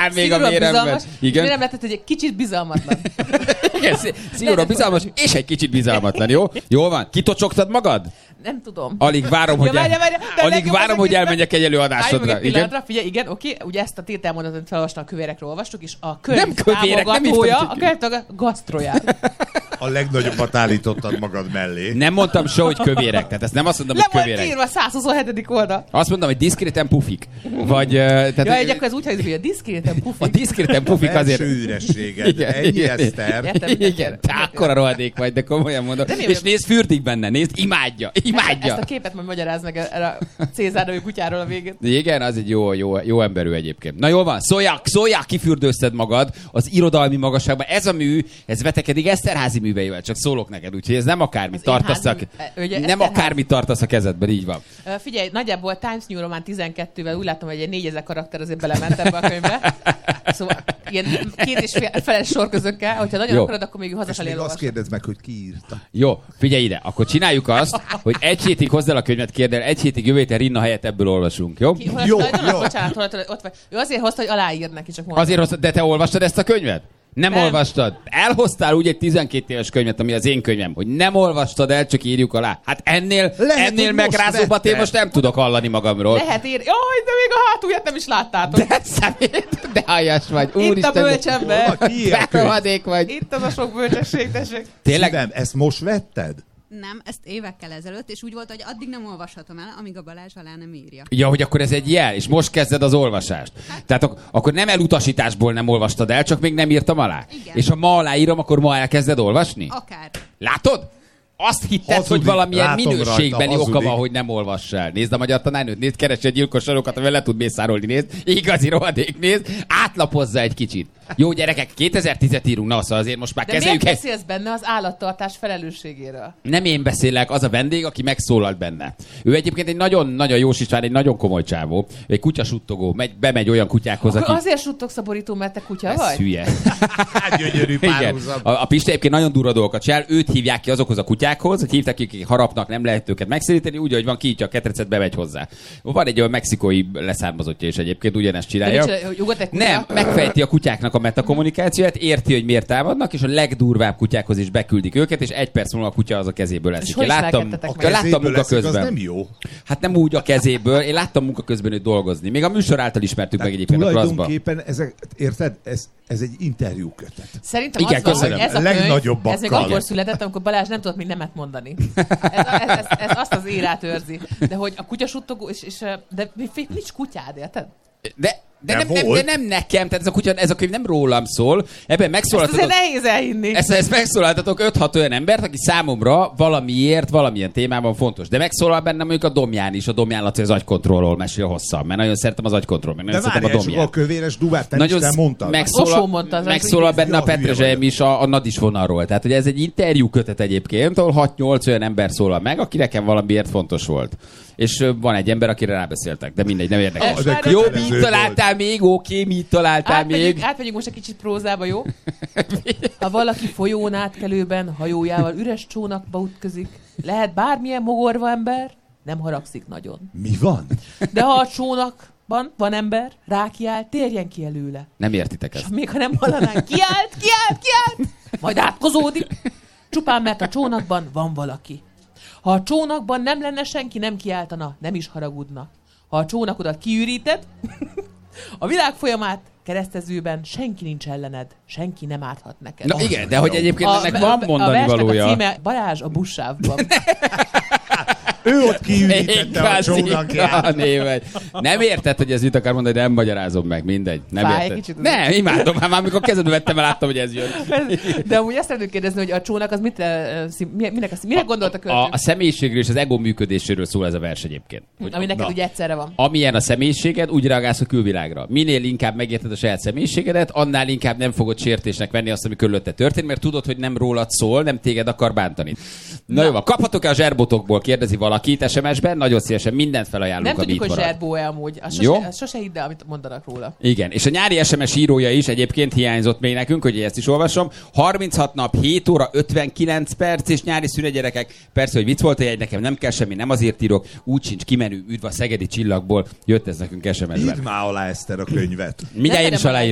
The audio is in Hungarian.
rám még a véremben. Igen. Miért nem lehetett, hogy egy kicsit bizalmatlan? Igen, szigorúan bizalmas, és egy kicsit bizalmatlan, jó? Jól van? Kitocsogtad magad? Nem tudom. Alig várom, hogy elmenjek egy előadásodra. Figyelj, igen, oké. Ugye ezt a tételmondatot felolvastam, a kövérekről olvastuk, és a könyv nem kövérek, támogatója, a könyv gasztroját. A legnagyobbat állítottad magad mellé. Nem mondtam soha, hogy kövérek. Tehát ezt nem azt mondom, hogy kövérek. Le volt írva 127. oldal. Azt mondom, hogy diszkréten pufik. Vagy... Jaj, akkor ez úgy hangzik, hogy a diszkréten pufik. A diszkréten pufik azért... Első ürességed. Ennyi, Eszter. Igen, te akkora rohadék vagy, de komolyan mondom. És nézd, fürdik benne, nézd, imádja. Ezt a képet majd magyaráz meg erre a Cézár nevű kutyáról a végén. Igen, az egy jó emberű egyébként. Na jól van, szóljak, kifürdőzted magad az irodalmi magasságban. Ez a mű, ez vetekedik Eszterházi műveivel, csak szólok neked, úgyhogy ez nem akármit tartasz a kezedben, így van. Figyelj, nagyjából Times New Roman 12-vel úgy látom, hogy egy 4000 karakter azért belement ebbe a könyvbe. Szóval ilyen 2,5 sorközökkel, hogyha nagyon akarod, akkor még hazafelé elolvasod. Azt kérdezd meg, hogy ki írta. Jó, figyelj ide, akkor csináljuk azt, hogy egy hétig hozzá a könyvet, kérdel, egy hétig jövő héten Rinna helyett ebből olvasunk, jó? Jó. Bocsánat, ott vagy. Ő azért hozta, hogy aláír neki, csak mondom. Azért hozta, de te olvastad ezt a könyvet? Nem olvastad. Elhoztál úgy egy 12 éves könyvet, ami az én könyvem, hogy nem olvastad el, csak írjuk alá. Hát ennél megrázóbbat én most nem tudok hallani magamról. Lehet írni. Jaj, de még a hátulját nem is láttátok. De szemét, de aljas vagy. Itt a bölcsember. Berohadék vagy. Itt az a sok bölcsesség, tessék. Tényleg? Szívem, ezt most vetted? Nem, ezt évekkel ezelőtt, és úgy volt, hogy addig nem olvashatom el, amíg a Balázs alá nem írja. Ja, hogy akkor ez egy jel, és most kezded az olvasást. Tehát akkor nem elutasításból nem olvastad el, csak még nem írtam alá. Igen. És ha ma aláírom, akkor ma elkezded olvasni? Akár. Látod? Azt hitted, hazudik, hogy valamilyen minőségbeli rajta, oka van, hogy nem olvassál. Nézd a magyar tanárnőt, nézd, keresd gyilkos sorokat, amivel le tud mészárolni, nézd. Igazi rohadék, nézd. Átlapozza egy kicsit. Jó gyerekek, 2010-et írunk, na szóval azért most már kezeljük. De miért beszélsz benne az állattartás felelősségéről? Nem én beszélek, az a vendég, aki megszólalt benne. Ő egyébként egy nagyon-nagyon jó sisván, egy nagyon komoly csávó. Egy kutyasuttogó, bemegy olyan kutyákhoz, aki... Azért suttogsz a borító, mert te kutya ez vagy? Hülye. Gyönyörű párhuzam. A Pista egyébként nagyon durva dolgokat csinál, őt hívják ki azokhoz a kutyákhoz, hogy hívták, akik harapnak, nem lehet őket megszorítani, úgy, hogy van kiítja a ketrecet, bemegy hozzá. Van egy olyan mexikói leszármazottja is egyébként, ugyanezt csinálja. Nem, megfejti a kutyáknak a metakommunikációját, érti, hogy miért támadnak, és a legdurvább kutyákhoz is beküldik őket, és egy perc múlva a kutya az a kezéből leszik. Én láttam munka közben. Az nem jó. Hát nem úgy a kezéből, én láttam munka közben őt dolgozni. Még a műsor által ismertük meg egyébként a Klaszba. Tulajdonképpen ezek, érted? Ez egy interjú kötet. Szerintem igen, az van, hogy ez a könyv, ez még akkor született, amikor Balázs nem tudott még nemet mondani. Ez azt az élet őrzi. De hogy a kutyasuttogó, de nincs kutyád, érted? De nem nekem, tehát ez a könyv nem rólam szól. Ebben megszólaltatok... Ezt nehéz elhinni. Ezt megszólaltatok 5-6 olyan embert, aki számomra valamiért, valamilyen témában fontos. De megszólal bennem mondjuk a Domján is, a Domján Laci az agykontrollról mesél hosszan, mert nagyon szeretem az agykontroll, meg nagyon szeretem a Domján. A kövéres duvát te nagyon nem mondtad. Megszólal benne a Petrezselyem is a Nadis vonalról. Tehát ugye ez egy interjú kötet egyébként, ahol 6-8 olyan ember szólal meg, aki nekem valamiért fontos volt. És van egy ember, akire rábeszéltek, de mindegy, nem érdekes. Jó, mit találtál még? Oké, mit találtál még? Átmegyünk most egy kicsit prózába, jó? Ha valaki folyón átkelőben hajójával üres csónakba ütközik, lehet bármilyen mogorva ember, nem haragszik nagyon. Mi van? De ha a csónakban van ember, rákiáll, térjen ki előle. Nem értitek ezt. És még ha nem hallanánk, kiált, majd átkozódik. Csupán mert a csónakban van valaki. Ha a csónakban nem lenne senki, nem kiáltana, nem is haragudna. Ha a csónakodat kiüríted, a világ folyamát keresztezőben senki nincs ellened, senki nem árthat neked. Na igen, de hogy egyébként ennek van mondani valója. A címe Balázs a buszsávban. Ő ott kiürítette a csónakját. Nem érted, hogy ez mit akar mondani, de nem magyarázom meg, mindegy. Nem érted. Nem, imádom, már amikor kezedbe vettem, láttam, hogy ez jön. De amúgy azt szeretném kérdezni, hogy a csónak az mire gondolt a költő? A személyiségről és az ego működéséről szól ez a vers egyébként. Ami neked ugye egyszerre van. Amilyen a személyiséged, úgy reagálsz a külvilágra. Minél inkább megérted a saját személyiségedet, annál inkább nem fogod sértésnek venni azt, ami körülötte történt, mert tudod, hogy nem rólad szól, nem téged akar bántani. Na jó, kaphatok-e a zserbotokból, kérdezi valakit SMS-ben, nagyon szívesen mindent felajánlunk. Nem a tudjuk, hogy zserbó-e amúgy. Sose hidd el, amit mondanak róla. Igen, és a nyári SMS írója is egyébként hiányzott még nekünk, hogy ezt is olvasom. 36 nap, 7 óra, 59 perc és nyári szünet, gyerekek. Persze, hogy vicc volt a jegy, nekem nem kell semmi, nem azért írok, úgy sincs kimenő, üdv a szegedi csillagból. Jött ez nekünk SMS-ben. Írd már alá, Eszter, a könyvet. Mindjárt én is aláírom.